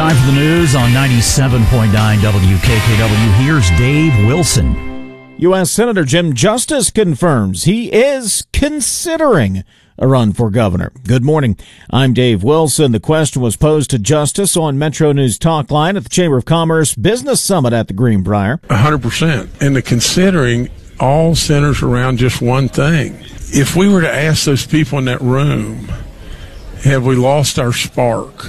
Time for the news on 97.9 WKKW. Here's Dave Wilson. U.S. Senator Jim Justice confirms he is considering a run for governor. Good morning. I'm Dave Wilson. The question was posed to Justice on Metro News Talk Line at the Chamber of Commerce Business Summit at the Greenbrier. 100%. And the considering all centers around just one thing. If we were to ask those people in that room, have we lost our spark?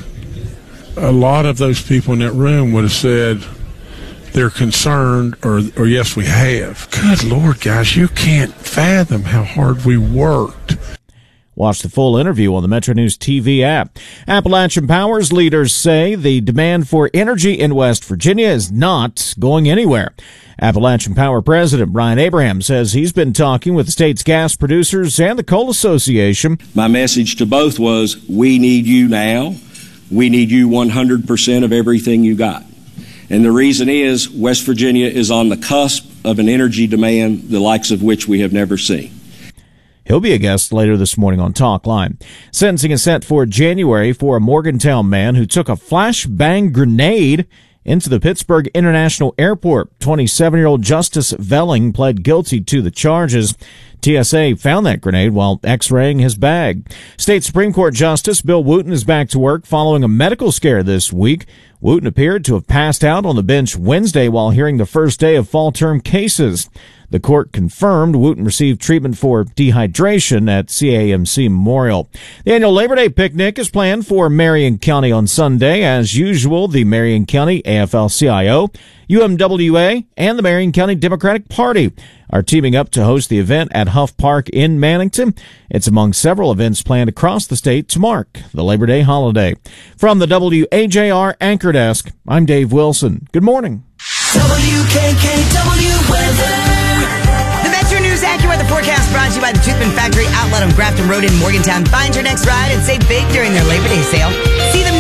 A lot of those people in that room would have said they're concerned or yes, we have. Good Lord, guys, you can't fathom how hard we worked. Watch the full interview on the Metro News TV app. Appalachian Power's leaders say the demand for energy in West Virginia is not going anywhere. Appalachian Power President Brian Abraham says he's been talking with the state's gas producers and the Coal Association. My message to both was, we need you now. We need you 100% of everything you got. And the reason is West Virginia is on the cusp of an energy demand the likes of which we have never seen. He'll be a guest later this morning on Talk Line. Sentencing is set for January for a Morgantown man who took a flashbang grenade into the Pittsburgh International Airport. 27-year-old Justice Velling pled guilty to the charges. TSA found that grenade while x-raying his bag. State Supreme Court Justice Bill Wooten is back to work following a medical scare this week. Wooten appeared to have passed out on the bench Wednesday while hearing the first day of fall term cases. The court confirmed Wooten received treatment for dehydration at CAMC Memorial. The annual Labor Day picnic is planned for Marion County on Sunday. As usual, the Marion County AFL-CIO, UMWA, and the Marion County Democratic Party are teaming up to host the event at Huff Park in Mannington. It's among several events planned across the state to mark the Labor Day holiday. From the WAJR Anchor Desk, I'm Dave Wilson. Good morning. WKKW weather. The Metro News AccuWeather forecast brought to you by the Toothman Factory outlet on Grafton Road in Morgantown. Find your next ride and save big during their Labor Day sale.